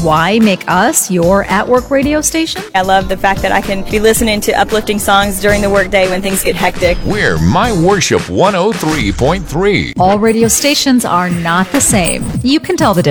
Why make us your at-work radio station? I love the fact that I can be listening to uplifting songs during the workday when things get hectic. We're My Worship 103.3. All radio stations are not the same. You can tell the difference.